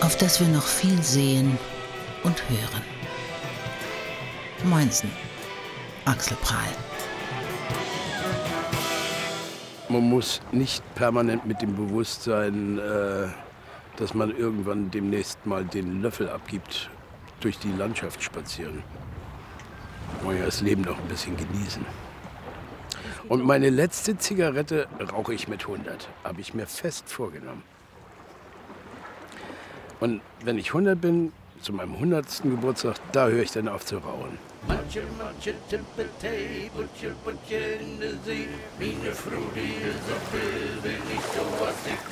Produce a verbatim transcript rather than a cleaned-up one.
auf das wir noch viel sehen und hören. Moinsen, Axel Prahl. Man muss nicht permanent mit dem Bewusstsein, äh, dass man irgendwann demnächst mal den Löffel abgibt, durch die Landschaft spazieren. Man muss ja das Leben noch ein bisschen genießen. Und meine letzte Zigarette rauche ich mit hundert, habe ich mir fest vorgenommen. Und wenn ich hundert bin, zu meinem hundertsten Geburtstag, da höre ich dann auf zu rauchen. Manche, manche Tippetei, Butcher, Butcher in der See, wie eine Frau, die ist so will, wenn ich sowas ich